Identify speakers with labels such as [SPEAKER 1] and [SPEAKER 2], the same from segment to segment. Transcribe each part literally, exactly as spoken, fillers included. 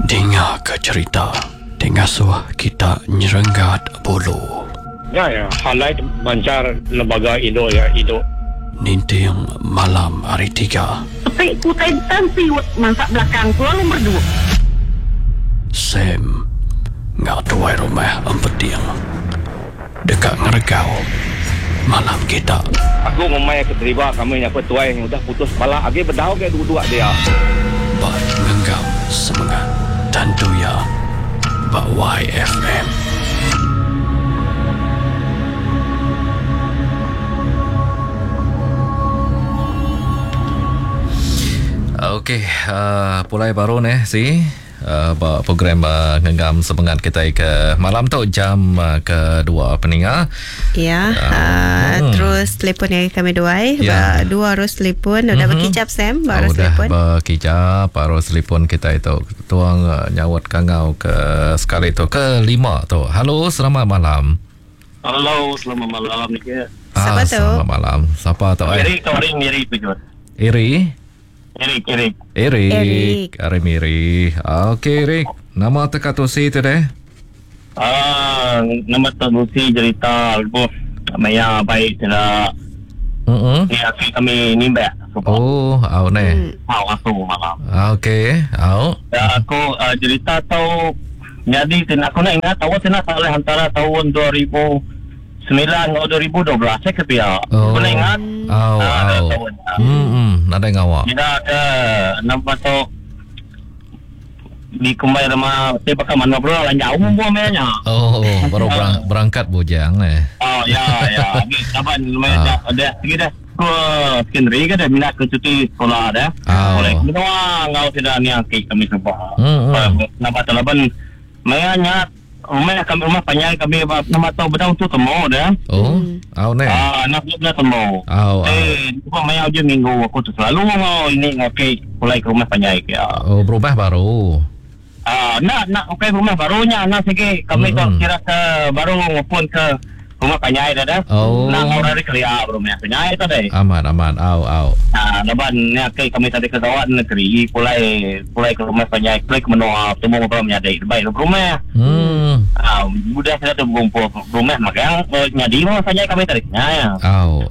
[SPEAKER 1] Dengar ke cerita Dengar suah kita nyerenggat bulu.
[SPEAKER 2] Ya ya, highlight mancar lembaga Indo ya, Indo.
[SPEAKER 1] Ninting malam hari tiga.
[SPEAKER 3] Tapi kutai tansi masak belakang tu nomor dua.
[SPEAKER 1] Sam ngak tuai rumah empetiang dekat ngeregau malam kita.
[SPEAKER 2] Aku ngomai keterima kami yang petuai yang udah putus kepala. Agi berdau ke dua-dua dia.
[SPEAKER 1] Bat ngenggam semangat tentu ya Bak Y F M.
[SPEAKER 4] Okey, uh, pulai baru ni si uh, program uh, ngenggam semangat kita ke malam tu jam uh, kedua peninggal.
[SPEAKER 5] Ya, uh, uh, hmm. terus telefon yang kami duai.
[SPEAKER 4] Ya.
[SPEAKER 5] Dua harus telefon. Dah
[SPEAKER 4] Mm-hmm.
[SPEAKER 5] berkicap Sam,
[SPEAKER 4] Oh,
[SPEAKER 5] baru
[SPEAKER 4] dah
[SPEAKER 5] telefon.
[SPEAKER 4] berkicap, baru telefon kita itu. Tuang uh, nyawat kangau ke sekali tu ke lima tu. Halo, selamat malam.
[SPEAKER 2] Halo, selamat malam ni ke.
[SPEAKER 5] Siapa
[SPEAKER 4] ah,
[SPEAKER 5] tu?
[SPEAKER 4] Selamat malam. Siapa tu?
[SPEAKER 2] Miri, kemarin Miri pejut.
[SPEAKER 4] Iri.
[SPEAKER 2] Miri, Miri.
[SPEAKER 4] Erik.
[SPEAKER 5] Erik.
[SPEAKER 4] Ari Miri. Okey, Erik. Nama tekatusi tu deh.
[SPEAKER 2] Ah, nama Tanusi cerita album. Maya baik tidak.
[SPEAKER 4] Mm-mm.
[SPEAKER 2] Ni asyik kami nimba.
[SPEAKER 4] Oh, au ne.
[SPEAKER 5] Hmm.
[SPEAKER 2] Mau asuh malam.
[SPEAKER 4] Okey, au.
[SPEAKER 2] Ya, aku uh, cerita tahu. Jadi tin aku nak ingat tahu tin nak oleh antara tahun dua ribu sembilan atau dua ribu dua belas saya kepia.
[SPEAKER 4] Oh.
[SPEAKER 2] Aku nak ingat.
[SPEAKER 4] Au,
[SPEAKER 2] Ah, ada
[SPEAKER 4] au.
[SPEAKER 2] tahun.
[SPEAKER 4] Hmm, nada ngawa.
[SPEAKER 2] Kita ada nampak tu di kumbai rumah saya pakai mana bro lah jauh pun mainnya.
[SPEAKER 4] Oh, baru berang, berangkat bujang eh.
[SPEAKER 2] Oh ya ya. Habis kapan lumayan
[SPEAKER 4] Ah.
[SPEAKER 2] dah ada sedikit dah. Ke secondary ke dah minat ke cuti sekolah dah.
[SPEAKER 4] Ah.
[SPEAKER 2] Oleh semua ngau tidak ni akik kami semua.
[SPEAKER 4] Hmm, hmm.
[SPEAKER 2] Nampak talaban mainnya rumah kami rumah panjang kami nama tahu bedang tu temu dah.
[SPEAKER 4] Oh, au ne.
[SPEAKER 2] Ah, nak dia temu.
[SPEAKER 4] Au, au.
[SPEAKER 2] Eh, cuma main aja minggu aku tu selalu ngau ini ngakik mulai ke rumah panjang ya.
[SPEAKER 4] Oh, berubah baru.
[SPEAKER 2] Ah, nak nak okay rumah barunya nak sikit kami
[SPEAKER 4] Mm-mm.
[SPEAKER 2] tu kira ke baru maupun ke rumah panjang dah dah.
[SPEAKER 4] Oh.
[SPEAKER 2] Nak orang dari kerja rumah panjang tu dah.
[SPEAKER 4] Aman, aman. Au, au.
[SPEAKER 2] Ah, laban ni okay, kami tadi ke kawan negeri mulai mulai ke rumah panjang mulai ke menua temu ngobrol menyadai baik rumah.
[SPEAKER 4] Hmm.
[SPEAKER 2] Ah, budak saya tu berkumpul rumah makanya uh, nyadi rumah panjang kami tadi. Ya.
[SPEAKER 4] Au.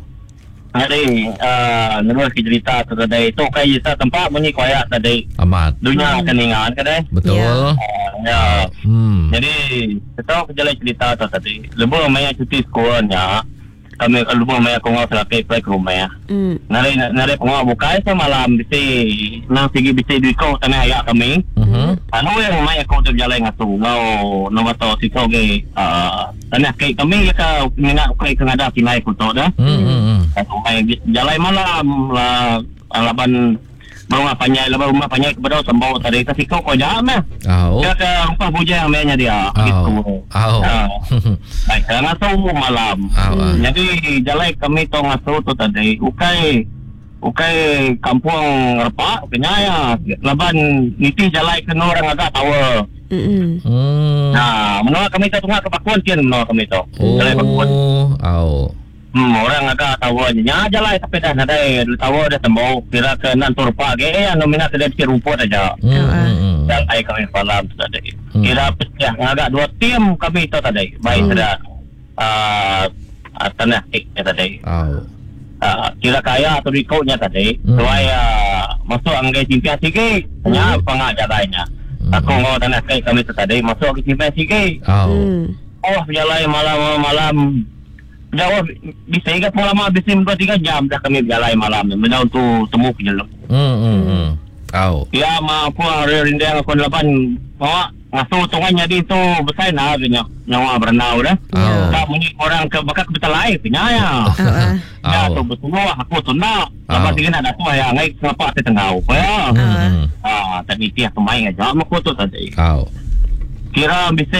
[SPEAKER 2] Jadi, uh, nurus cerita tu tadi tu kayak kita tempat bunyi koyak tadi
[SPEAKER 4] Amat.
[SPEAKER 2] dunia keningan kadai.
[SPEAKER 4] Betul.
[SPEAKER 2] Ya.
[SPEAKER 4] Hmm.
[SPEAKER 2] Jadi, kita jalan cerita tu tadi. Lepas maya cuti sekolahnya, kami lepas maya kau ngau selakai play ke rumah.
[SPEAKER 5] Hmm.
[SPEAKER 2] Nari nari pengau buka saya malam bisi nang sigi bisi di kau tanah ayak kami.
[SPEAKER 4] Mhm.
[SPEAKER 2] Anu yang maya kau tu jalan ngatu ngau nama tu si kau ke tanah kai kami ya ka minat kai kengada pinai kuto dah.
[SPEAKER 4] Hmm. Hmm.
[SPEAKER 2] Aku main jalan malam lah laban rumah panjang laban rumah panjang kepada sembau tadi kasi kau kau jam eh.
[SPEAKER 4] Au.
[SPEAKER 2] Dia ke rumpah bujang mainnya dia
[SPEAKER 4] Au.
[SPEAKER 2] gitu.
[SPEAKER 4] Au.
[SPEAKER 2] Ah. Baik, saya ngasuh malam.
[SPEAKER 4] Au. au.
[SPEAKER 2] Jadi jalan kami tu ngasuh tu tadi. Ukai ukai kampung repak penyaya. Laban niti jalan ke orang agak tahu.
[SPEAKER 5] Hmm.
[SPEAKER 4] Hmm.
[SPEAKER 2] Nah, menolak kami tu tengah kepakuan tian menolak kami tu. Jalan pakuan.
[SPEAKER 4] Oh, au.
[SPEAKER 2] Hmm, orang agak tahu aja. Nya jalan tapi dah ada tahu dah tembau. Kira ke nantur pagi eh anu minat kedai si rumput aja.
[SPEAKER 4] Hmm. Hmm.
[SPEAKER 2] Dan ai kami malam tu tadi.
[SPEAKER 4] Hmm.
[SPEAKER 2] Kira pecah agak dua tim kami tu tadi. Baik sudah ah tanah tik tadi.
[SPEAKER 4] Au.
[SPEAKER 2] Ah, kira kaya atau rikaunya tadi.
[SPEAKER 4] Hmm.
[SPEAKER 2] Supaya masuk anggai simpian sikit. Nya pangak jaganya.
[SPEAKER 4] Hmm.
[SPEAKER 2] Aku mau tanah tik kami tu tadi masuk anggai simpian sikit.
[SPEAKER 4] Au.
[SPEAKER 5] Hmm.
[SPEAKER 2] Oh, berjalan malam-malam. Jauh bisa ingat lama bisa dua tiga jam dah kami berjalan malam. Menau tu temu ke jalan.
[SPEAKER 4] Hmm. Hmm. Au.
[SPEAKER 2] Ya, ma aku hari rindang aku lapan. Oh, ngasuh tungannya di tu besar nah punya. Nyawa berenau dah.
[SPEAKER 4] Au.
[SPEAKER 2] Tak mungkin orang ke bakal betul lain punya ya. Ya,
[SPEAKER 4] Au.
[SPEAKER 2] tu betul aku tu nak.
[SPEAKER 4] Au.
[SPEAKER 2] Lepas tinggal ada tu ya ngai kenapa saya tengau. Ya.
[SPEAKER 4] Hmm.
[SPEAKER 2] Ah, tadi dia kemain aja aku tu tadi.
[SPEAKER 4] Au.
[SPEAKER 2] Kira bisa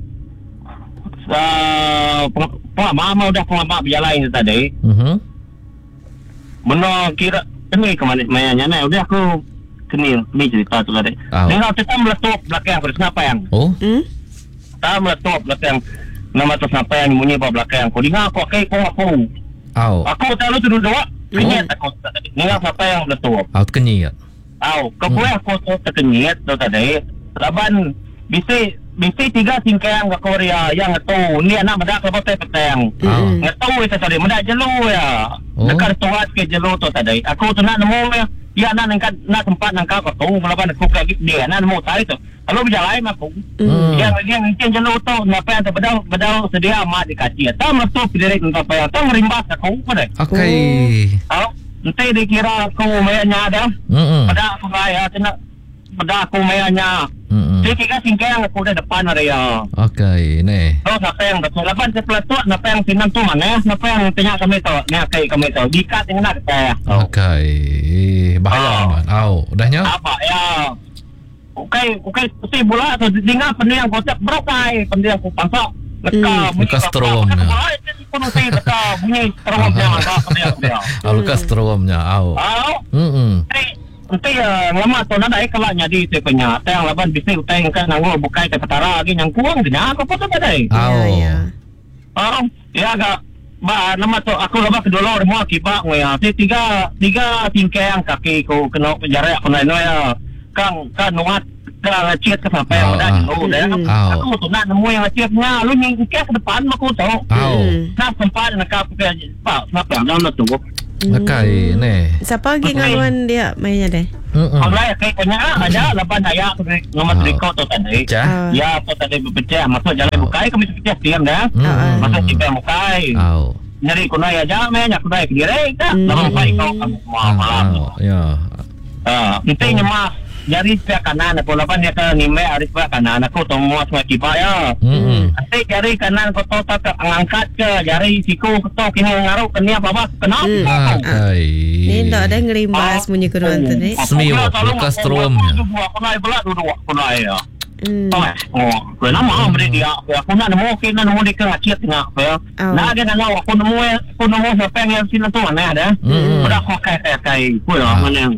[SPEAKER 2] Uh, pengalaman udah pengalaman berjalan tadi.
[SPEAKER 4] Mhm.
[SPEAKER 2] Benar kira ini ke mana mainnya ni udah aku kini ni cerita tu tadi.
[SPEAKER 4] Oh.
[SPEAKER 2] Ni nak kita meletup belakang terus apa yang?
[SPEAKER 4] Oh.
[SPEAKER 5] Hmm.
[SPEAKER 2] Tak meletup belakang nama terus apa yang bunyi bawah belakang. Kau dengar aku kai kau aku.
[SPEAKER 4] Au.
[SPEAKER 2] Aku tahu tu dulu kenyat aku tadi. Ni apa yang meletup?
[SPEAKER 4] Au kenyit.
[SPEAKER 2] Au, kau boleh aku tu terkenyat tu tadi. laban bisi bisi tiga singkang ke Korea yang tu ni anak medak ke pasal petang.
[SPEAKER 5] Mm.
[SPEAKER 2] Ngatu itu tadi medak jelu ya.
[SPEAKER 4] Oh.
[SPEAKER 2] Dekat tuat ke jelu tu tadi. Aku tu nak nemu ya. Ya nak nangkat nak tempat nangkap ke tu laban aku lagi dia nak nemu tadi tu. Kalau berjalan aku.
[SPEAKER 4] Hmm.
[SPEAKER 2] Yang yang yang jelu tu napa yang bedau bedau sedia mak dikasih. Tak metu direct napa yang tak ngerimbas aku pada.
[SPEAKER 4] Okey.
[SPEAKER 2] Oh, nanti dikira aku mayanya ada.
[SPEAKER 4] Hmm.
[SPEAKER 2] Pada aku ya kena pada aku mayanya.
[SPEAKER 4] Hmm.
[SPEAKER 2] Jadi kita singkang aku dah depan area.
[SPEAKER 4] Okey, ni.
[SPEAKER 2] Oh, siapa yang betul laban sebelah tu, siapa yang sinan tu mana? Siapa yang tanya kami tu, ni kai kami tu. Dikat dengan nak saya.
[SPEAKER 4] Okey. Bahaya
[SPEAKER 2] Oh.
[SPEAKER 4] aman. Au, dahnya?
[SPEAKER 2] Apa ya? Okey, okey, putih bola tu dengar pendiang konsep berokai, pendiang ku pangsak. Leka,
[SPEAKER 4] Hmm, lekas terowongnya.
[SPEAKER 2] Penuh saya leka bunyi terowongnya, apa pendiang dia.
[SPEAKER 4] Au, lekas terowongnya. Au.
[SPEAKER 2] Oh,
[SPEAKER 4] Hmm.
[SPEAKER 2] nanti lama tu nada ikalanya di tepenya. Tang laban bising tang kan nanggo bukai ke ketara lagi yang kuang dia apa tu badai.
[SPEAKER 4] Au.
[SPEAKER 5] Ya,
[SPEAKER 2] Oh, ya agak ba nama tu aku lama kedolor mo kiba ngoya. Ti tiga tiga tingkang kaki ko kena penjara aku nai ya. Kang kan nuat ka ciet ke sampai
[SPEAKER 4] Oh,
[SPEAKER 2] ada
[SPEAKER 4] ah.
[SPEAKER 2] oh dah.
[SPEAKER 4] Oh.
[SPEAKER 2] Aku tu nak nemu yang cietnya lu nying ke depan aku tahu.
[SPEAKER 4] Au.
[SPEAKER 2] Nak sempat nak kap ke pak kenapa nama tu.
[SPEAKER 4] Okey, ni.
[SPEAKER 5] Siapa lagi
[SPEAKER 2] Okay.
[SPEAKER 5] ngaluan dia mainnya deh?
[SPEAKER 4] Hmm.
[SPEAKER 2] Online kayak punya ada laban ayak nomor
[SPEAKER 4] Oh.
[SPEAKER 2] triko tu tadi.
[SPEAKER 4] Cah.
[SPEAKER 5] Ah.
[SPEAKER 2] Ya, tu tadi berpecah. Masuk jalan bukai kami pecah diam dah.
[SPEAKER 4] Hmm.
[SPEAKER 2] Masuk tiga bukai.
[SPEAKER 4] Au.
[SPEAKER 2] Nyari kunai aja men, aku kunai ke direct dah.
[SPEAKER 5] Hmm.
[SPEAKER 2] Lawan baik kau kamu semua malam.
[SPEAKER 4] Au. Ya.
[SPEAKER 2] Ah, intinya mah jari pihak kanan aku lapan dia ke nimbe hari pihak kanan aku tunggu semua kipa ya.
[SPEAKER 4] Hmm.
[SPEAKER 2] Nanti jari kanan kau tahu tak angkat ke jari siku kau tahu kini ngaruh kini apa-apa kenapa?
[SPEAKER 5] Hmm.
[SPEAKER 4] Okey.
[SPEAKER 5] Ni tak ada ngerimbas bunyi keruan tu ni.
[SPEAKER 4] Semiwa, lekas terowongnya.
[SPEAKER 2] Aku naik belat duduk aku naik ya.
[SPEAKER 5] Hmm.
[SPEAKER 2] Oh, kau nama beri dia. Aku nak nemu, kita nemu di kena kiat tengah.
[SPEAKER 5] Oh.
[SPEAKER 2] Nah, dia nak aku nemu, aku nemu siapa yang sini tu mana ada.
[SPEAKER 4] Hmm.
[SPEAKER 2] Pada aku kayak kayak kayak, kau lah mana yang.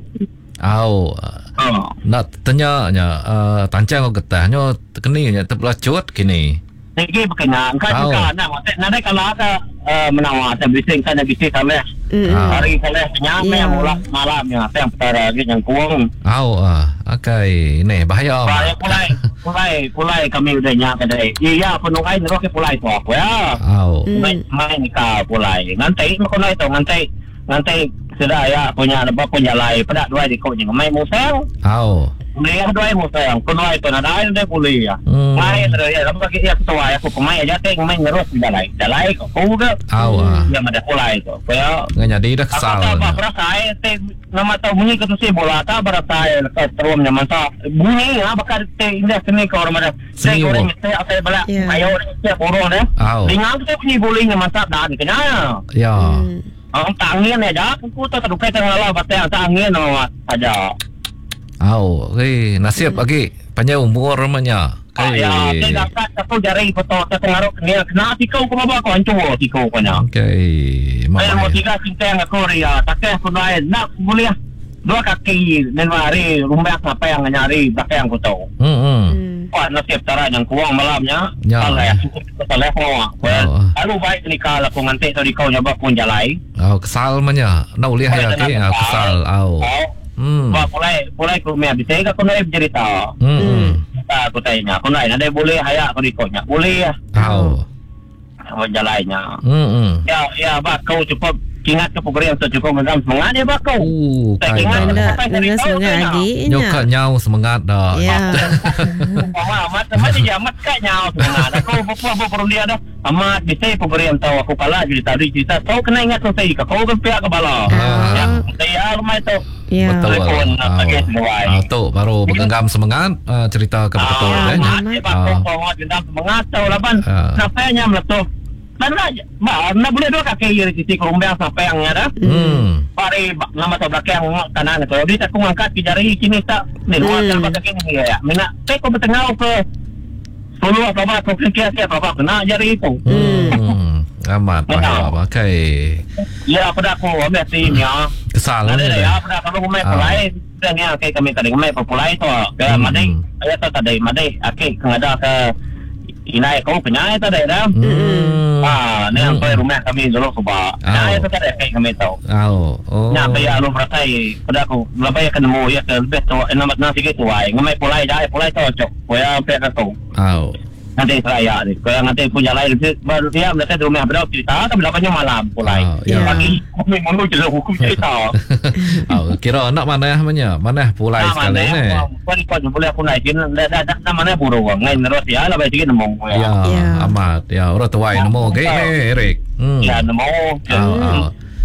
[SPEAKER 4] Au.
[SPEAKER 2] Oh,
[SPEAKER 4] Nak tanya nya uh, tancang ko getahnya kini nya terbelacut kini.
[SPEAKER 2] Niki berkena, engkau
[SPEAKER 4] Oh.
[SPEAKER 2] juga nak, nanti kalau ada menawar, ada bising, kan ada bising sampai
[SPEAKER 5] Hmm.
[SPEAKER 4] Ah.
[SPEAKER 2] hari sampai senyap
[SPEAKER 5] Ya.
[SPEAKER 2] yang ulah malamnya, apa yang petara lagi yang kuang.
[SPEAKER 4] Au ah. Okey, ni bahaya.
[SPEAKER 2] Pulai, pulai, pulai, pulai kami udah nyak kedai. Iya, penungai nero ke pulai tu aku ya.
[SPEAKER 4] Au.
[SPEAKER 5] Hmm.
[SPEAKER 2] Main main ka pulai. Nanti mo kunai tu, nanti nanti sudah ya punya apa punya lai pada dua di kau jangan main musel.
[SPEAKER 4] Au.
[SPEAKER 2] Mereka dua musel. Kunai tu nada ada boleh ya.
[SPEAKER 4] Hmm.
[SPEAKER 2] Main terus ya, lama lagi ya ketua aku pemain aja teng main terus di dalai. Dalai kau kau ke?
[SPEAKER 4] Au ah.
[SPEAKER 2] Ya ada pulai tu. Kaya
[SPEAKER 4] Nganya di dah
[SPEAKER 2] aku
[SPEAKER 4] kesal.
[SPEAKER 2] tak apa berasa saya teng nama tahu bunyi ketusi bola tak berasa saya lepas terumnya masa bunyi ya bakal teng indah seni kau orang ada. Saya
[SPEAKER 4] Seni,
[SPEAKER 2] orang
[SPEAKER 4] Bo.
[SPEAKER 2] saya saya bala.
[SPEAKER 5] Ya.
[SPEAKER 2] Ayo saya orang dah.
[SPEAKER 4] Au.
[SPEAKER 2] Dengar tu bunyi bolehnya masa dah ni kena.
[SPEAKER 4] Ya.
[SPEAKER 5] Hmm.
[SPEAKER 2] Ang tangin ya dah, aku tu tak dukai tengah lah, batang tangin nama aja.
[SPEAKER 4] Au. Okey, nasib lagi panjang umur namanya.
[SPEAKER 2] Ah, ya, saya dapat aku jari foto terpengaruh kena kena tikau kau bawa kau hancur tikau kau nya.
[SPEAKER 4] Okey.
[SPEAKER 2] Saya mau
[SPEAKER 4] Mamai.
[SPEAKER 2] tiga sinteng aku ria, tak aku naik nak boleh dua kaki dan hari rumah apa yang nyari belakang aku tahu.
[SPEAKER 4] Hmm. hmm.
[SPEAKER 5] Hmm.
[SPEAKER 2] Wah, nasib cara yang kuang malamnya.
[SPEAKER 4] Ya.
[SPEAKER 2] Salah ya, cukup salah semua.
[SPEAKER 4] Oh.
[SPEAKER 2] Lalu baik ni kalau aku ngantek tadi kau nyoba pun jalai.
[SPEAKER 4] Au kesal manya. Nak uliah ya ke? Au kesal. Au.
[SPEAKER 2] Oh.
[SPEAKER 4] Hmm.
[SPEAKER 2] Wah, mulai mulai aku meh bisa aku naik bercerita.
[SPEAKER 4] Hmm. hmm.
[SPEAKER 2] Ah, aku tanya, aku naik ada boleh hayak aku dikonya. Boleh ya.
[SPEAKER 4] Au.
[SPEAKER 2] Aku jalannya.
[SPEAKER 4] Hmm. hmm.
[SPEAKER 2] Ya, ya, bak kau cukup ingat ke program tu cukup mendam semangat ya bak kau.
[SPEAKER 4] Uh,
[SPEAKER 2] Tak
[SPEAKER 4] kai
[SPEAKER 2] ingat.
[SPEAKER 4] dah.
[SPEAKER 5] Nak nak semangat lagi
[SPEAKER 4] Nyokat
[SPEAKER 5] nya.
[SPEAKER 4] nyau semangat dah.
[SPEAKER 5] Ya.
[SPEAKER 2] Wah, mat mat dia mat kat nyau semangat. Aku apa apa perlu dia dah. Amat bisa program tahu aku kalah jadi tadi cerita. Kau kena ingat tu saya kau kan pihak ke bala.
[SPEAKER 4] Ah.
[SPEAKER 2] Ya, saya rumah tu.
[SPEAKER 5] Ya.
[SPEAKER 4] Betul.
[SPEAKER 2] Telefon, nak
[SPEAKER 4] Au.
[SPEAKER 2] pakai semua.
[SPEAKER 4] Ah, tu baru bergenggam semangat uh, cerita ke betul
[SPEAKER 2] Ah,
[SPEAKER 4] kan.
[SPEAKER 2] mat dia bak
[SPEAKER 4] Ah.
[SPEAKER 2] kau kau dendam semangat tahu laban.
[SPEAKER 4] Ah.
[SPEAKER 2] Napanya meletup. Mana ba na boleh dua kaki iri sisi kerumbang sampai yang ada.
[SPEAKER 4] Hmm.
[SPEAKER 2] Pare nama tu belakang kanan tu. Dia tak ngangkat ke jari kini tak. Ni luar
[SPEAKER 5] Hmm.
[SPEAKER 2] tak pakai ni ya. Mina tek ko betengau ke solo apa apa ko kira kira apa kena jari itu.
[SPEAKER 4] Hmm. Amat bahaya. Okey.
[SPEAKER 2] Ya pada aku ambil tim ya.
[SPEAKER 4] Kesal
[SPEAKER 2] Ada
[SPEAKER 4] ni
[SPEAKER 2] ya
[SPEAKER 4] dah.
[SPEAKER 2] pada kalau kumai
[SPEAKER 4] Ah.
[SPEAKER 2] pulai dan ya kai kami tadi kumai pulai tu. Ke
[SPEAKER 4] Hmm.
[SPEAKER 2] madai ayat tu tadi madai akik ngada ke Inai kau kenyai tak ada dah.
[SPEAKER 4] Hmm.
[SPEAKER 2] Ah, ni sampai rumah kami dulu sebab. Nah, itu tak ada kayak kami tahu.
[SPEAKER 4] Au. Oh.
[SPEAKER 2] Nya bayar lu beratai pada aku. Lebih ke nemu ya ke lebih tu nama nasi gitu ai. Ngamai pulai dah, pulai cocok. Koya pek aku.
[SPEAKER 4] Au.
[SPEAKER 2] Nanti saya ni. Koya nanti punya lain tu baru dia mereka di rumah berapa cerita tapi dapatnya malam pulai.
[SPEAKER 4] Ya.
[SPEAKER 2] Pagi kami mau jelas hukum cerita.
[SPEAKER 4] Au, kira nak mana namanya? Mana pulai sekali ni?
[SPEAKER 2] Kau kau boleh aku naik ni. Dah dah mana buru ngai nerus ya lah baik nemu.
[SPEAKER 4] Ya,
[SPEAKER 5] Ya.
[SPEAKER 4] amat. Ya, orang tuai nemu ke ni, Erik. Hmm.
[SPEAKER 2] Ya nemu.
[SPEAKER 4] Au, au.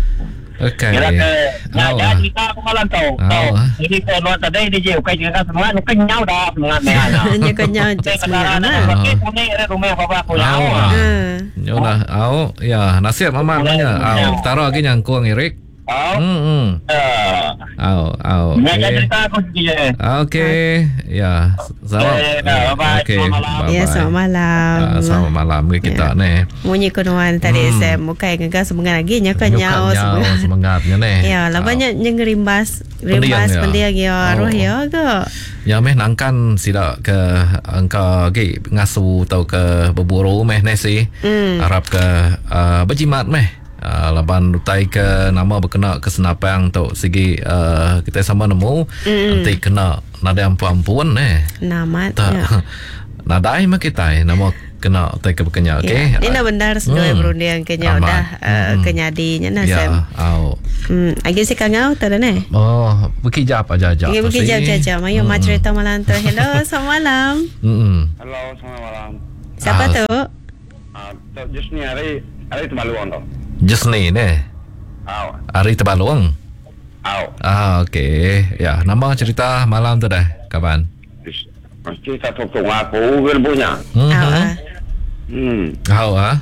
[SPEAKER 4] Okey.
[SPEAKER 2] Kira ke ya
[SPEAKER 4] Au,
[SPEAKER 2] dah
[SPEAKER 4] ah.
[SPEAKER 2] cerita aku malam tahu.
[SPEAKER 4] Au,
[SPEAKER 2] Tahu.
[SPEAKER 4] ah.
[SPEAKER 2] Jadi kalau luar tadi dia je kai cerita semua nu kenyau dah semangat ni ana.
[SPEAKER 5] Hanya kenyang
[SPEAKER 2] Saya
[SPEAKER 5] semangat
[SPEAKER 2] kenal
[SPEAKER 5] lah.
[SPEAKER 2] anak pakai punya ada rumah apa aku
[SPEAKER 4] Au,
[SPEAKER 2] tahu.
[SPEAKER 4] ah.
[SPEAKER 5] Ah.
[SPEAKER 4] Yolah, au. Ya, nasihat amat namanya. Au, taruh lagi yang kuang, Erik.
[SPEAKER 2] Oh.
[SPEAKER 4] Hmm, hmm.
[SPEAKER 2] Eh.
[SPEAKER 4] Au, au.
[SPEAKER 2] Nak
[SPEAKER 4] Okey.
[SPEAKER 2] cerita aku je.
[SPEAKER 4] Okey. Ya, selamat.
[SPEAKER 2] Eh, dah, bye-bye.
[SPEAKER 4] Okey.
[SPEAKER 2] Selamat malam.
[SPEAKER 5] Ya, selamat malam.
[SPEAKER 4] Ah, selamat malam ke kita ni.
[SPEAKER 5] Munyi konoan tadi
[SPEAKER 4] Hmm.
[SPEAKER 5] saya mukai ngega semangat lagi nya kenyau
[SPEAKER 4] Nyukap
[SPEAKER 5] semangat.
[SPEAKER 4] semangatnya ni.
[SPEAKER 5] Ya, lah
[SPEAKER 4] Au.
[SPEAKER 5] banyak yang rimbas rimbas
[SPEAKER 4] Pendiam, ya.
[SPEAKER 5] pendiam ya
[SPEAKER 4] Oh.
[SPEAKER 5] roh ya ke.
[SPEAKER 4] Ya meh nangkan sida ke angka ke ngasu tau ke berburu meh ni si.
[SPEAKER 5] Hmm.
[SPEAKER 4] Harap ke uh, berjimat meh. Uh, laban utai ke nama berkena kesenapang tu segi uh, kita sama nemu
[SPEAKER 5] Mm.
[SPEAKER 4] nanti kena nada yang puan-puan eh
[SPEAKER 5] Namat
[SPEAKER 4] tak
[SPEAKER 5] ya.
[SPEAKER 4] nadai mah kita nama kena utai ke berkenya okey.
[SPEAKER 5] Ya. Ini nak benar sedoi
[SPEAKER 4] Hmm.
[SPEAKER 5] berundian kenya
[SPEAKER 4] Aman.
[SPEAKER 5] dah uh,
[SPEAKER 4] Hmm.
[SPEAKER 5] kenyadinya na
[SPEAKER 4] Ya,
[SPEAKER 5] sem.
[SPEAKER 4] au.
[SPEAKER 5] Hmm, agi si kangau tu dah ni.
[SPEAKER 4] Oh, berkijap aja aja.
[SPEAKER 5] Agi pergi jam-jam. Ayo mak cerita malam tu. Hello, selamat malam.
[SPEAKER 4] Hmm.
[SPEAKER 6] Halo, selamat malam.
[SPEAKER 5] Siapa
[SPEAKER 4] Ah.
[SPEAKER 5] tu?
[SPEAKER 6] Ah, uh, just ni hari hari terbaluan tu.
[SPEAKER 4] Just ni ni.
[SPEAKER 6] Aw,
[SPEAKER 4] Hari terbaluang.
[SPEAKER 6] aw.
[SPEAKER 4] Ah, okey. Ya, nama cerita malam tu dah. Kapan?
[SPEAKER 6] Mesti tak tahu tu aku kan punya.
[SPEAKER 4] Hmm.
[SPEAKER 5] Ah.
[SPEAKER 6] Hmm.
[SPEAKER 4] Kau ah?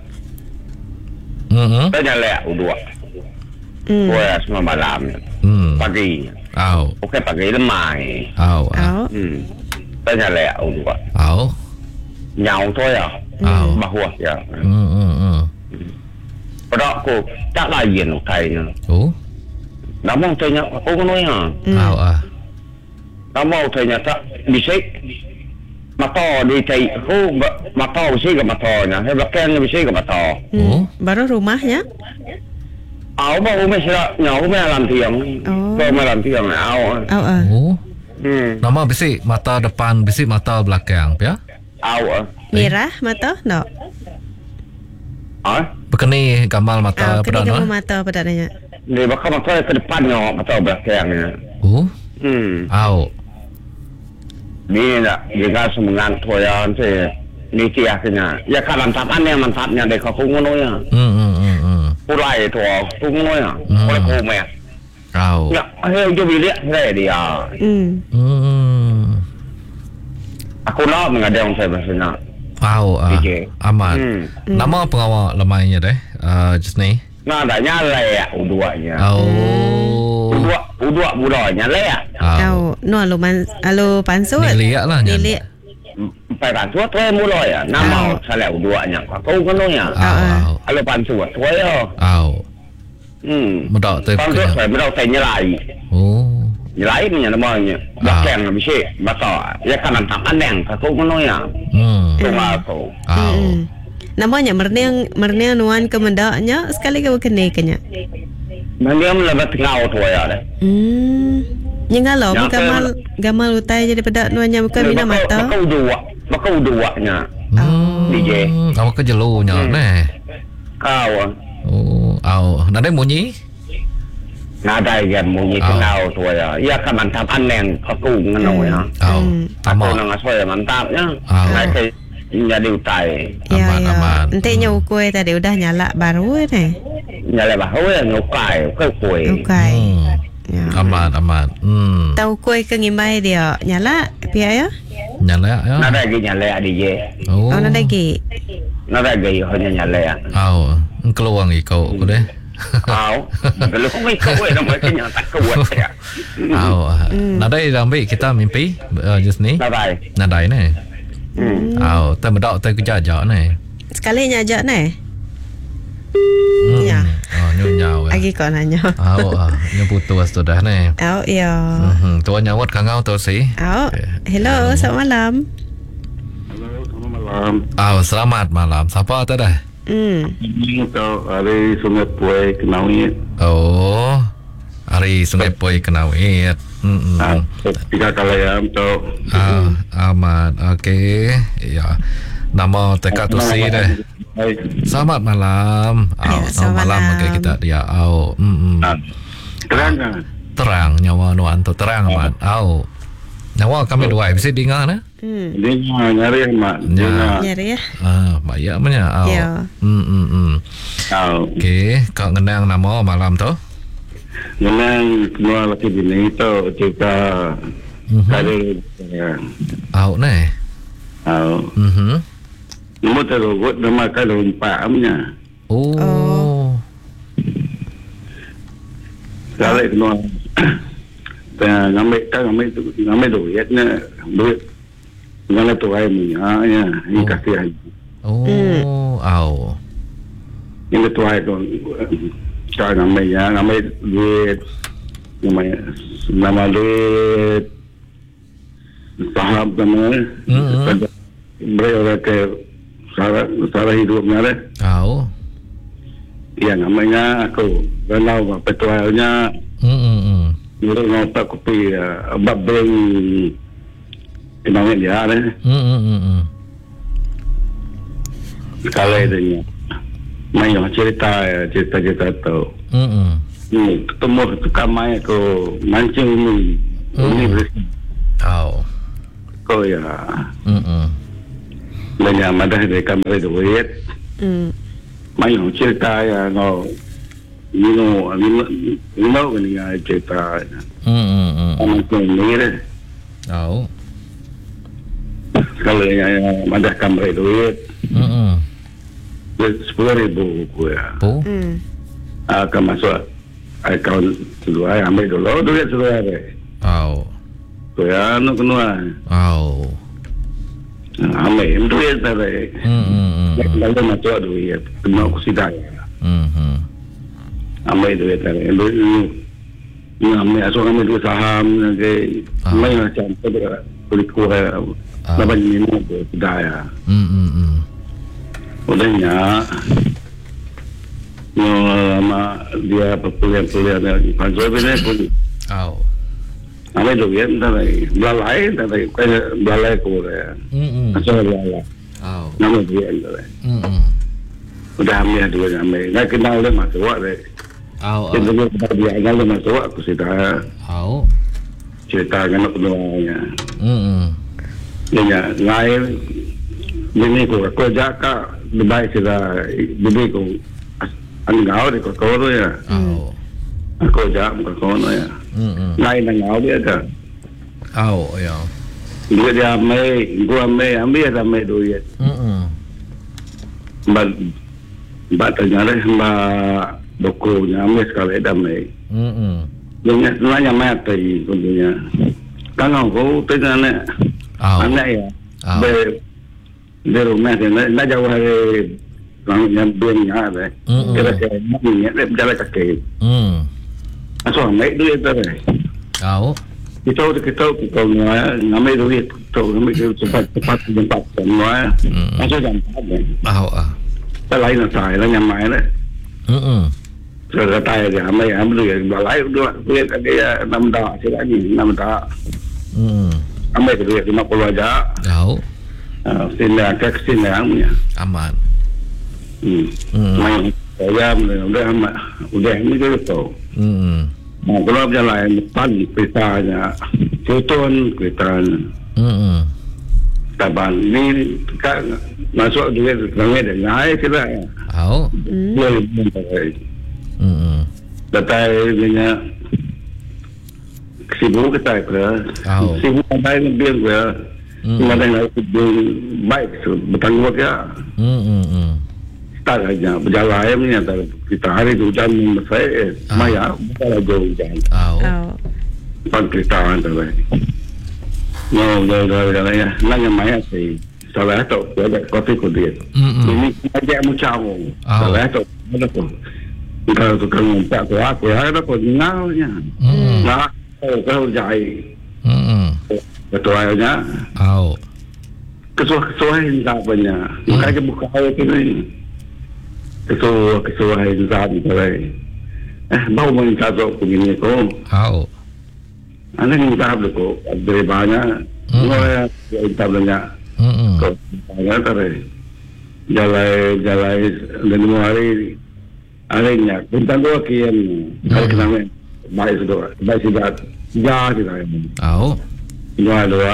[SPEAKER 4] Hmm.
[SPEAKER 6] Tanya lek udua.
[SPEAKER 5] Hmm.
[SPEAKER 6] Gua semua malam.
[SPEAKER 4] Hmm.
[SPEAKER 6] Pagi.
[SPEAKER 4] Au.
[SPEAKER 6] Okey pagi lemai.
[SPEAKER 4] Au. ah.
[SPEAKER 5] Au.
[SPEAKER 6] Hmm. Tanya lek udua.
[SPEAKER 4] Au.
[SPEAKER 6] Nhau thôi à.
[SPEAKER 4] Au.
[SPEAKER 6] Bahua ya.
[SPEAKER 4] Hmm. Hmm. Hmm.
[SPEAKER 6] Pada aku tak lain utai ni.
[SPEAKER 4] Oh.
[SPEAKER 6] Nama tanya aku kan ya.
[SPEAKER 4] Au ah.
[SPEAKER 6] Nama tanya tak bisa. Mata di tai aku mata bisa ke matanya. He belakang bisa ke mata.
[SPEAKER 4] Oh.
[SPEAKER 5] Hmm. Baru rumahnya?
[SPEAKER 6] Áo bao mới sợ nhỏ mới làm tiền
[SPEAKER 5] Ồ.
[SPEAKER 6] bao mới làm tiền áo
[SPEAKER 5] Au ah.
[SPEAKER 4] Oh.
[SPEAKER 6] ừ
[SPEAKER 4] Nama bisi mata depan, bisi mata belakang, ya?
[SPEAKER 6] áo à
[SPEAKER 5] Merah mata? No.
[SPEAKER 6] hả
[SPEAKER 4] Berkeni gamal
[SPEAKER 5] Ah,
[SPEAKER 4] mata
[SPEAKER 5] kena
[SPEAKER 4] pada
[SPEAKER 5] kamu
[SPEAKER 4] no?
[SPEAKER 5] mata pada nanya.
[SPEAKER 6] để mà không phải cái depan nhỏ mà tao bạc kẹng nè
[SPEAKER 4] Oh.
[SPEAKER 6] ừ
[SPEAKER 4] Au.
[SPEAKER 6] đi là người ta xem ngang thôi à thì đi kia cái nhà ya kan mantap anh em mantapnya đểเขาkhông có nói à
[SPEAKER 4] Hmm. Hmm. Hmm. Hmm.
[SPEAKER 6] cô lại thôi không có nói à
[SPEAKER 4] Ừ.
[SPEAKER 6] cô lại cô mẹ
[SPEAKER 4] Au.
[SPEAKER 6] ya hey cho bị liệt thế này đi à
[SPEAKER 5] Hmm.
[SPEAKER 4] Hmm.
[SPEAKER 6] aku nak mengadang saya maksudnya
[SPEAKER 4] Au ah.
[SPEAKER 6] D J.
[SPEAKER 4] Aman.
[SPEAKER 6] Hmm.
[SPEAKER 4] Nama pengawal lemainya deh. Uh, just ni.
[SPEAKER 6] nah adanya lek uduanya
[SPEAKER 4] Oh.
[SPEAKER 6] udua udua budanya lek
[SPEAKER 4] Au.
[SPEAKER 5] Au. No alu man alu pansut.
[SPEAKER 4] Niliak lah nyan.
[SPEAKER 5] Nilik.
[SPEAKER 6] phải bản suốt thôi mua rồi à năm
[SPEAKER 5] Áo.
[SPEAKER 6] màu sao lại udua nhỉ không có nói à
[SPEAKER 4] Au. Au.
[SPEAKER 6] alo bản suốt thôi à
[SPEAKER 4] Au.
[SPEAKER 6] ừ
[SPEAKER 4] Medak tu
[SPEAKER 6] bản suốt
[SPEAKER 4] berkenya.
[SPEAKER 6] phải bắt đầu thành như lại
[SPEAKER 4] Oh.
[SPEAKER 6] như lại mình nó bao nhiêu
[SPEAKER 4] Áo.
[SPEAKER 6] bạc kèng là bị gì mà tỏ ya kan mantap anh đèn phải không có nói à
[SPEAKER 4] Hmm.
[SPEAKER 6] không à không
[SPEAKER 4] Au.
[SPEAKER 5] Hmm. Namanya merniang merniang nuan kemendaknya sekali ke kene kenya.
[SPEAKER 6] mà nếu là bắt ngao thôi à đấy
[SPEAKER 5] Hmm. Yang kalau
[SPEAKER 6] Yang
[SPEAKER 5] gamal gamal utai jadi pedak nuannya bukan mina
[SPEAKER 6] mà
[SPEAKER 5] mata.
[SPEAKER 6] câu udua mà câu udua nha
[SPEAKER 4] Hmm.
[SPEAKER 6] D J.
[SPEAKER 4] Awak kerja lu nya
[SPEAKER 6] Hmm.
[SPEAKER 4] neh.
[SPEAKER 6] cao à
[SPEAKER 4] Oh, au. Nada munyi?
[SPEAKER 6] nà đây gần một như thế
[SPEAKER 4] Áo.
[SPEAKER 6] nào thôi à ya kan mantap anh đèn có câu ngon rồi à
[SPEAKER 4] Au.
[SPEAKER 5] Hmm.
[SPEAKER 6] Aku
[SPEAKER 4] Tama.
[SPEAKER 6] nang asoy mantap nya.
[SPEAKER 4] Áo.
[SPEAKER 6] Nah, kayak jadi utai.
[SPEAKER 5] Ya
[SPEAKER 4] Aman,
[SPEAKER 5] ya.
[SPEAKER 4] aman.
[SPEAKER 5] Ente ukui tadi udah nyala baru ni.
[SPEAKER 6] Nhà lại bảo ya nyokai cái kue.
[SPEAKER 5] Ukui.
[SPEAKER 4] Hmm.
[SPEAKER 5] Ya.
[SPEAKER 4] Aman, aman. Hmm.
[SPEAKER 5] Tahu kue ke ngimbai dia nyala pia ya?
[SPEAKER 4] Nyala ya.
[SPEAKER 6] Nó đây cái nhà lẹ đi về.
[SPEAKER 4] Oh.
[SPEAKER 5] Oh, nada lagi.
[SPEAKER 6] Nó đây cái hơn nhà lẹ.
[SPEAKER 4] Au. Keluang ikau aku deh.
[SPEAKER 6] Áo. Kalau kau ikut kue nó mới cái nhà tak kuat ya.
[SPEAKER 4] Au. Nada rambi kita mimpi uh, just ni.
[SPEAKER 6] Nó đây.
[SPEAKER 4] Nadai ni.
[SPEAKER 6] Ừ.
[SPEAKER 4] Au, ta medak ta kerja ajak ni.
[SPEAKER 5] Sekali nyajak ni.
[SPEAKER 4] Hmm.
[SPEAKER 5] Ya.
[SPEAKER 4] Oh, nyunyau.
[SPEAKER 5] Lagi kau nanya.
[SPEAKER 4] Au, ah, nyu putus tu dah ni.
[SPEAKER 5] Oh, ya.
[SPEAKER 4] Hmm, tu nyawat kangau tu si.
[SPEAKER 5] Oh, hello, selamat malam.
[SPEAKER 6] Halo, selamat malam.
[SPEAKER 7] malam.
[SPEAKER 4] Oh, selamat malam. Siapa tu dah?
[SPEAKER 5] Hmm.
[SPEAKER 7] Ini tau hari Sungai Puai Kenawit.
[SPEAKER 4] Oh, hari Sungai Puai Kenawit. Hmm.
[SPEAKER 7] Ah, tiga kalayam tau.
[SPEAKER 4] Ah, amat. Okey. Ya. Nama Teka Tusi dah. Selamat malam. Oh,
[SPEAKER 5] Ya,
[SPEAKER 4] selamat
[SPEAKER 5] selamat
[SPEAKER 4] malam.
[SPEAKER 5] malam.
[SPEAKER 4] Okey, kita dia. Oh, hmm.
[SPEAKER 7] Ah, terang kan?
[SPEAKER 4] Terang nyawa nuan tu terang amat. Oh. Nyawa kami dua bisa dengar nah.
[SPEAKER 5] Hmm.
[SPEAKER 7] Dia nyari mak. Dia
[SPEAKER 4] Ya.
[SPEAKER 5] Nyari ya.
[SPEAKER 4] Ah, banyak punya. Oh.
[SPEAKER 5] Ya.
[SPEAKER 4] Hmm, hmm, hmm.
[SPEAKER 7] tahu.
[SPEAKER 4] Okey, kau ngenang nama malam tu?
[SPEAKER 7] Memang semua laki bini tau cerita
[SPEAKER 4] Mhm.
[SPEAKER 7] kali ya.
[SPEAKER 4] Au ni.
[SPEAKER 7] Tahu.
[SPEAKER 4] Mhm.
[SPEAKER 7] Nama terugut nama kalau empat amnya.
[SPEAKER 4] Oh.
[SPEAKER 5] Oh.
[SPEAKER 7] Kalau kena Tengah ngambil kan ngambil tu ngambil duit ni duit dengan tu ai punya ya ini
[SPEAKER 4] Oh.
[SPEAKER 7] kasih ai
[SPEAKER 4] Oh. Au.
[SPEAKER 7] ini tu ai tu cara ngambil ya ngambil duit nama nama duit saham nama
[SPEAKER 4] Mm-mm.
[SPEAKER 7] beri orang ke cara cara hidupnya deh
[SPEAKER 4] Au.
[SPEAKER 7] ya namanya aku kenal apa tu ainya
[SPEAKER 4] Hmm.
[SPEAKER 7] dia ngotak kopi abang beng kenalnya dia deh
[SPEAKER 4] Hmm. Hmm.
[SPEAKER 7] kalau dia main yang cerita cerita cerita tu
[SPEAKER 4] Hmm.
[SPEAKER 7] ni ketemu tukang main aku mancing ni
[SPEAKER 4] Hmm.
[SPEAKER 7] ni bersih
[SPEAKER 4] Au.
[SPEAKER 7] kau ya
[SPEAKER 4] Hmm.
[SPEAKER 7] banyak madah dari kamera duit
[SPEAKER 5] Hmm.
[SPEAKER 7] main yang cerita ya no ni no ni ni no ni cerita
[SPEAKER 4] Hmm.
[SPEAKER 7] mancing ni deh
[SPEAKER 4] Au.
[SPEAKER 7] kalau yang madah kamera duit
[SPEAKER 4] Hmm.
[SPEAKER 7] sepuluh ribu aku ya
[SPEAKER 4] Po.
[SPEAKER 5] Hmm.
[SPEAKER 7] akan masuk akaun kedua ambil dulu duit kedua deh
[SPEAKER 4] Au.
[SPEAKER 7] tu ya no kedua
[SPEAKER 4] Au.
[SPEAKER 7] ambil duit tadi
[SPEAKER 4] Hmm.
[SPEAKER 7] lalu masuk duit kena aku sidang
[SPEAKER 4] Hmm.
[SPEAKER 7] ambil duit tadi duit ni ambil asal ambil duit saham ke
[SPEAKER 4] Ah.
[SPEAKER 7] main macam tu boleh kurang
[SPEAKER 4] Ah.
[SPEAKER 7] lapan minit tu sidang ya
[SPEAKER 4] Hmm.
[SPEAKER 7] udahnya nama dia perkuliahan-perkuliahan yang panjang ini pun
[SPEAKER 4] Au.
[SPEAKER 7] ambil duit tadi belalai tadi kayak belalai kurang
[SPEAKER 4] Hmm.
[SPEAKER 7] asal belalai
[SPEAKER 4] Au.
[SPEAKER 7] nama duit tadi
[SPEAKER 4] Hmm.
[SPEAKER 7] udah ambil duit ambil nggak kenal dia masuk deh
[SPEAKER 4] Au.
[SPEAKER 7] kita dulu kita dia kenal dia masuk aku cerita
[SPEAKER 4] Au.
[SPEAKER 7] cerita kan aku doanya
[SPEAKER 4] Hmm.
[SPEAKER 7] dia lain bini ko aku jaka lebay sila bini ko ang ngao di ko ko ya
[SPEAKER 4] Au.
[SPEAKER 7] ako jak ko ko ya
[SPEAKER 4] Hmm.
[SPEAKER 7] lain ang ngao dia ka
[SPEAKER 4] Au. Ya.
[SPEAKER 7] dia dia mai gua mai ambil ada mai duit
[SPEAKER 4] Hmm.
[SPEAKER 7] ba ba tanya deh ba doko nya ambil sekali dah mai
[SPEAKER 4] Hmm.
[SPEAKER 7] dia nanya mai tadi punya kan aku tanya ne
[SPEAKER 4] Au.
[SPEAKER 7] anak ya
[SPEAKER 4] Au.
[SPEAKER 7] be dia rumah dia nak jauh hari orang yang biarnya ada
[SPEAKER 4] Mm-mm.
[SPEAKER 7] kira kira ni dia berjalan kaki
[SPEAKER 4] Hmm.
[SPEAKER 7] asal ambil duit tu
[SPEAKER 4] Au.
[SPEAKER 7] kita tu kita kita ngambil duit tu ngambil duit cepat cepat cepat semua
[SPEAKER 4] Mm.
[SPEAKER 7] asal jangan ada
[SPEAKER 4] Au. Ah.
[SPEAKER 7] tak lain tak lain yang main lah
[SPEAKER 4] Hmm.
[SPEAKER 7] sudah tay dia ambil ambil duit balai duit duit dia enam dah sila ni enam dah
[SPEAKER 4] Hmm.
[SPEAKER 7] ambil duit lima puluh aja
[SPEAKER 4] Au.
[SPEAKER 7] sini ke sini amnya
[SPEAKER 4] Aman.
[SPEAKER 7] hmm
[SPEAKER 4] Hmm.
[SPEAKER 7] main saya udah amat udah ni dulu tu
[SPEAKER 4] Hmm.
[SPEAKER 7] nah kalau berjalan depan keretanya Hilton keretanya
[SPEAKER 4] Hmm.
[SPEAKER 7] taban ni kan masuk duit kami dah naik sila
[SPEAKER 4] Au.
[SPEAKER 5] Hmm.
[SPEAKER 7] dia lebih baik
[SPEAKER 4] Hmm.
[SPEAKER 7] datai punya sibuk kita ke
[SPEAKER 4] Au.
[SPEAKER 7] sibuk sampai lebih ke
[SPEAKER 4] Hmm.
[SPEAKER 7] mana yang lebih baik bertanggung jawab
[SPEAKER 4] Hmm. Hmm.
[SPEAKER 7] tak aja berjalan ni antara kita hari tu hujan saya
[SPEAKER 4] Ah.
[SPEAKER 7] maya bukan aja hujan
[SPEAKER 4] Au.
[SPEAKER 5] Oh.
[SPEAKER 7] pan kita antara no no no no ya nang yang maya si salah tu ada kopi kopi
[SPEAKER 4] Hmm.
[SPEAKER 7] ini aja macam
[SPEAKER 4] Ah.
[SPEAKER 7] salah tu ada tu kalau tu kan tak tu aku ada pun ngalnya
[SPEAKER 4] Hmm.
[SPEAKER 7] nah oh kalau jai
[SPEAKER 4] Hmm.
[SPEAKER 7] betul aja
[SPEAKER 4] Au.
[SPEAKER 7] kesuai-kesuaian tak banyak. Makanya buka air tu ni. Kesuai, kesuaian tak ni. Eh, bau main tasok begini ko.
[SPEAKER 4] Au.
[SPEAKER 7] Anda ni tak boleh ko. Dari banyak. Semua yang tak banyak.
[SPEAKER 4] Hmm.
[SPEAKER 7] Ko, banyak tadi. Jalai, jalai, dan semua hari. Harinya. Tentang dua kian. Kalau kita main. Baik sudah. Baik sudah. Ya, tidak.
[SPEAKER 4] Au.
[SPEAKER 7] Dua dua.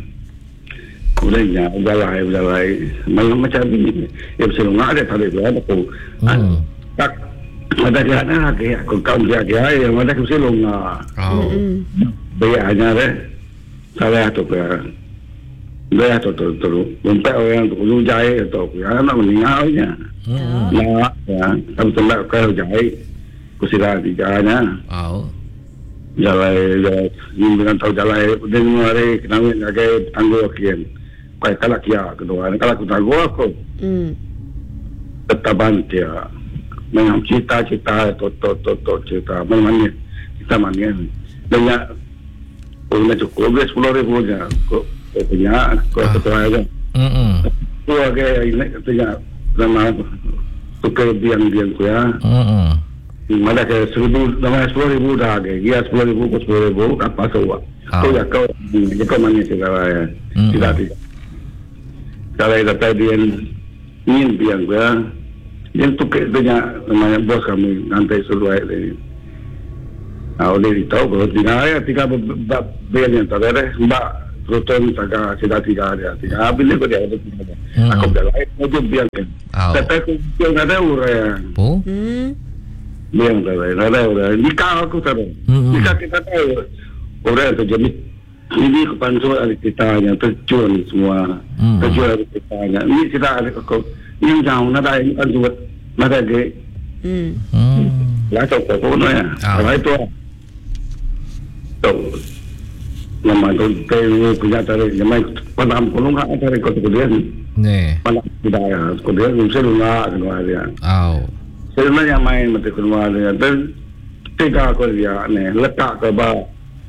[SPEAKER 7] Udahnya, jalai, jalai. Macam ni. Ya, selunga ada tadi tu. Aku. Tak. Ada dia ada lagi. Aku kau dia dia. Yang ada aku selunga.
[SPEAKER 4] Au.
[SPEAKER 7] Bayarnya deh. Saya tu ke. Dia tu tu tu. Untuk orang tu lu jai tu. Yang nak meninggalnya. Nah, ya. Kamu tolak kau jai. Kusira diganya.
[SPEAKER 4] Au.
[SPEAKER 7] Jalai, ini dengan tahu jalai. Dan hari kenapa lagi tangguh kian. Kau kalau kia kedua. Kalau aku tangguh aku.
[SPEAKER 5] Hmm.
[SPEAKER 7] Tetapan dia. Memang cita-cita tu tu tu tu cita. Memang kita mania. Banyak. Kau nak cukup. Boleh sepuluh ribu je. Kau punya. Kau ketua aja.
[SPEAKER 4] Hmm.
[SPEAKER 7] Tu agak ini katanya. Nama tukar biang-biang ku ya.
[SPEAKER 4] Hmm.
[SPEAKER 7] Mana ke seribu, nama sepuluh ribu dah ke. Dia sepuluh ribu ke sepuluh ribu. Apa semua. Kau ya kau. Kau mania segala ya. Tidak tidak. Kalau kata dia ingin biang ku ya. Dia tukar katanya. Namanya bos kami. Nanti seluai ini. Ah, oleh itu, kalau tiga hari, tiga biar yang tak ada, mbak rutin tiga, tidak tiga hari, tiga habis ni kau dia ada tiga. Aku berlai, mau biar kan. Tapi aku biar ada orang.
[SPEAKER 4] Oh.
[SPEAKER 5] Hmm.
[SPEAKER 7] Biar ada, ada orang. Nikah aku tahu. Nikah kita tahu. Orang tu jadi ini kepansuan kita yang terjual semua, terjual kita nya. Ini kita ada kau. Ini jauh, nada ini kan buat, nada ke.
[SPEAKER 5] Hmm.
[SPEAKER 7] Lah tu kau pun ya. Kalau itu. Tu, nama tu tu punya tarik, nama padam kolong ada tarik kau tu dia ni.
[SPEAKER 4] Ne.
[SPEAKER 7] Padam tidak ya, kau dia mesti lunga kedua dia.
[SPEAKER 4] Au.
[SPEAKER 7] Sebenarnya main mesti kedua dia. Dan tiga kau dia ni letak ke bawah.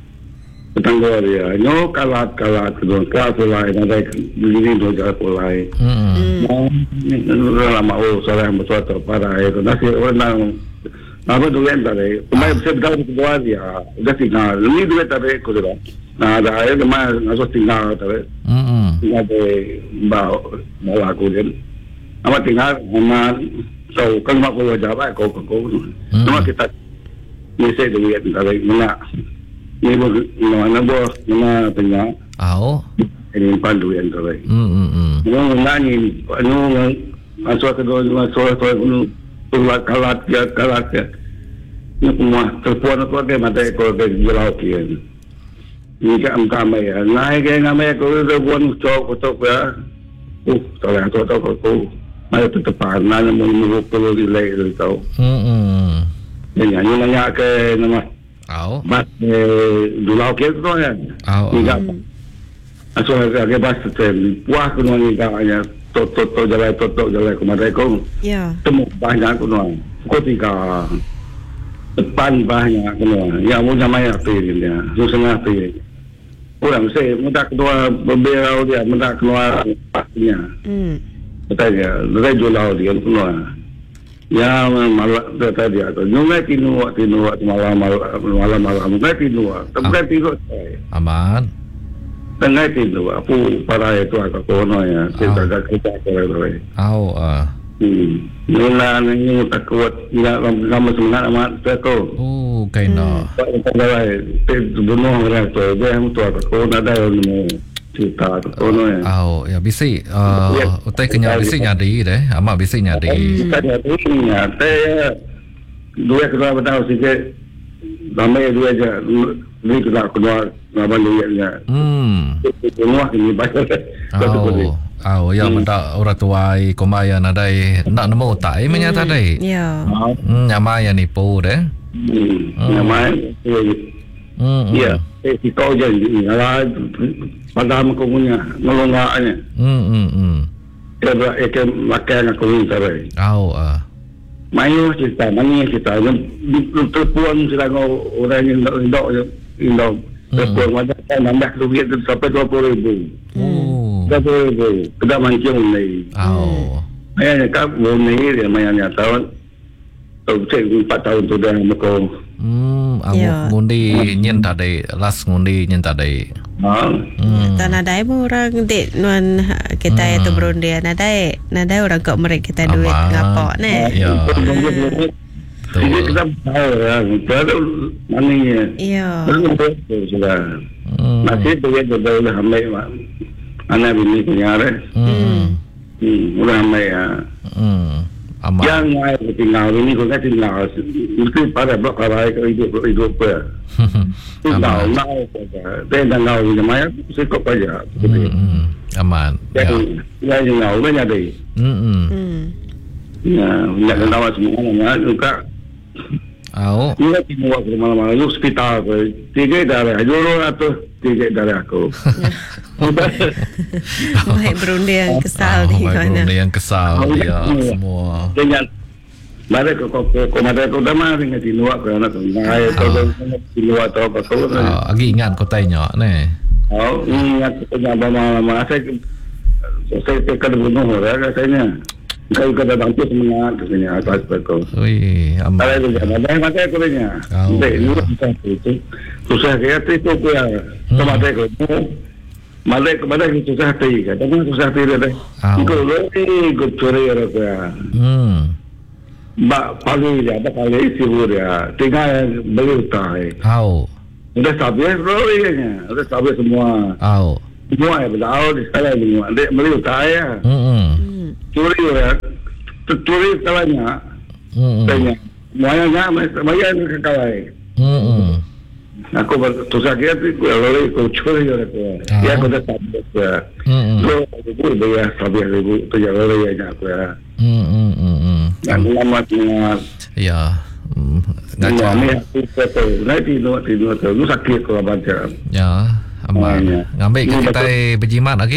[SPEAKER 7] Tangguh dia, nyo kalat kalat kedua kelas lain ada begini dua jalan mulai.
[SPEAKER 4] Hmm.
[SPEAKER 7] Nah, lama oh saya betul tu para itu nasi orang apa tu yang tadi, kemarin saya beritahu kedua dia, dah tinggal, ini dua tadi kau dah, nah ada ayat kemarin masuk tinggal tadi, tinggal di bawah bawah aku dia, apa tinggal, mana tahu kan mak kau jawab kau kau, nama kita ni saya duit tadi mana, ni mana bos mana tinggal,
[SPEAKER 4] Au.
[SPEAKER 7] ini pandu yang tadi,
[SPEAKER 4] Hmm hmm.
[SPEAKER 7] ni nani, ni masuk kedua masuk kedua ni. Keluar kalat dia kalat dia. Ni semua telefon aku ke mata aku ke jelau kian. Ni ke am kamai ya. Ngai ke ngamai aku telefon cok cok ya. Uh, tolong tu tu aku. Mai tu tepan nanya mau mau perlu delay tu tahu.
[SPEAKER 4] Hmm hmm.
[SPEAKER 7] Ni nyanyi nanya ke nama.
[SPEAKER 4] Au.
[SPEAKER 7] Bas dulau ke tu ya.
[SPEAKER 4] Au.
[SPEAKER 7] Ni kan. Asal ke bas tu puas tu ni kan Toto toto jalan toto jalan kemarin kau
[SPEAKER 5] Ya.
[SPEAKER 7] temu banyak kuno, kau tiga depan banyak kuno, yang punya maya pilih dia, susah pilih. Orang saya muda kedua beberapa dia muda keluar pastinya,
[SPEAKER 5] Hmm.
[SPEAKER 7] betul ya, betul jual dia kuno. Ya malah betul dia tu, nungai tinu tinu malam malam malam malam nungai tinu, tapi tinu.
[SPEAKER 4] Aman.
[SPEAKER 7] Tengah tinu, aku para itu aku kono ya, kita agak kita kalau
[SPEAKER 4] Au ah.
[SPEAKER 7] Hmm. Nila ni takut tidak kamu semangat amat aku.
[SPEAKER 4] Oh, kaina.
[SPEAKER 7] Kalau itu bunuh orang tu, dia yang tu aku nak ada ilmu cerita kono ya.
[SPEAKER 4] Au, ya bisi. Uh, utai kenya bisi nyadi deh. Ama bisi nyadi.
[SPEAKER 7] Kita ada ini ya, teh dua kedua betul sikit. Ramai dua aja, ni kita kedua nama dia.
[SPEAKER 4] Hmm.
[SPEAKER 7] Bunuh ini banyak.
[SPEAKER 4] Au. Au, ya menda orang tuai komaya nadai nak nemu tai menyata dai.
[SPEAKER 5] Ya.
[SPEAKER 4] Hmm, nyama ya nipu deh.
[SPEAKER 7] Hmm. Nama
[SPEAKER 4] Hmm.
[SPEAKER 7] ya, eh kita je ni, ala padam aku punya nolongnya.
[SPEAKER 4] Hmm hmm hmm.
[SPEAKER 7] Kita ek makan aku ni tarai.
[SPEAKER 4] Au ah.
[SPEAKER 7] Mayu kita, mani kita, yang terpuan sedang orang yang indok indok indok terpuan macam kan nambah duit sampai dua puluh ribu.
[SPEAKER 4] Oh.
[SPEAKER 7] Dah boleh boleh. Tidak mancing ni.
[SPEAKER 4] Oh.
[SPEAKER 7] Ayahnya kap ni dia mainnya tahun. Tahu cek empat tahun tu dah mereka.
[SPEAKER 4] Hmm, aku
[SPEAKER 5] Ya.
[SPEAKER 4] ngundi nyen tadi, last ngundi nyen tadi.
[SPEAKER 7] Ha.
[SPEAKER 4] Hmm.
[SPEAKER 5] Tak nadai pun orang dek nuan kita itu berundian nadai nadai orang kok mereka kita duit
[SPEAKER 4] Aman.
[SPEAKER 5] ngapok ne.
[SPEAKER 4] Ya.
[SPEAKER 7] Jadi
[SPEAKER 4] Betul.
[SPEAKER 7] kita tahu ya. Baru mana ni.
[SPEAKER 5] Ya.
[SPEAKER 7] Belum betul sudah.
[SPEAKER 4] Hmm.
[SPEAKER 7] Masih tu yang dah dah hamil mak. Anak bini punya ada.
[SPEAKER 4] Hmm.
[SPEAKER 7] Hmm, udah hamil ya.
[SPEAKER 4] Hmm. Aman.
[SPEAKER 7] Yang saya tinggal ini kau kan tinggal. Mesti pada blok kalau kau hidup hidup apa. Tinggal
[SPEAKER 4] Aman.
[SPEAKER 7] nau saja. Dan tinggal di mana cukup aja.
[SPEAKER 4] Hmm. hmm. Aman. Ya.
[SPEAKER 7] Jadi ya tinggal banyak deh.
[SPEAKER 4] Hmm. hmm.
[SPEAKER 5] Hmm.
[SPEAKER 7] Ya, banyak kenal semua namanya juga.
[SPEAKER 4] Au.
[SPEAKER 7] Ia timur ke mana-mana, lu hospital ke, tiga darah, juru atau tiga darah aku.
[SPEAKER 5] Baik berundian kesal
[SPEAKER 4] Oh,
[SPEAKER 5] ni
[SPEAKER 4] baik,
[SPEAKER 5] mana.
[SPEAKER 4] benda yang kesal ya semua.
[SPEAKER 7] Dengan, mari kau kau kau mari kau dah mari dengan timur ke anak tu, ngai kau kau timur atau apa kau tu.
[SPEAKER 4] Ah, agi ingat kau tanya ne.
[SPEAKER 7] Oh, ini aku punya lama-lama saya saya tekan bunuh orang katanya. Kau kau dah bantu semangat katanya atas kau.
[SPEAKER 4] Ui,
[SPEAKER 7] Kalau
[SPEAKER 4] aman.
[SPEAKER 7] itu jangan, dah mati aku tanya.
[SPEAKER 4] Oh.
[SPEAKER 7] Dek, ini susah itu, susah kaya itu aku ya. Kau mati aku, mati kepada kita susah hati, kata mana susah hati dia deh.
[SPEAKER 4] Oh.
[SPEAKER 7] Kau lagi kau curi aku ya.
[SPEAKER 4] Hmm.
[SPEAKER 7] Bak pagi dia, bak pagi sibuk dia, tinggal beli utang.
[SPEAKER 4] Au.
[SPEAKER 7] Udah sabir, lori kayaknya, udah sabir semua.
[SPEAKER 4] Au.
[SPEAKER 7] Semua ya, betul di sekolah semua. Dek beli utang ya,
[SPEAKER 4] Hmm.
[SPEAKER 7] curi ya, curi kalanya,
[SPEAKER 4] Hmm.
[SPEAKER 7] tanya. Semuanya bayar ke kalai.
[SPEAKER 4] Hmm.
[SPEAKER 7] Aku bertusah kira tu, aku lori aku curi aku. Ya aku dah sabir ya.
[SPEAKER 4] Hmm.
[SPEAKER 7] Lo aku bayar sabir aku, tu yang lori aja aku ya.
[SPEAKER 4] Hmm. Hmm. Hmm.
[SPEAKER 7] Yang lama dengan
[SPEAKER 4] Ya. Hmm.
[SPEAKER 7] Ngaca.
[SPEAKER 4] Ngaca.
[SPEAKER 7] Ni aku kata, nanti tidur tidur tu, lu sakit kalau baca.
[SPEAKER 4] Ya. Aman.
[SPEAKER 7] Ya.
[SPEAKER 4] Ngambil ke
[SPEAKER 7] Ni
[SPEAKER 4] kita berjimat lagi.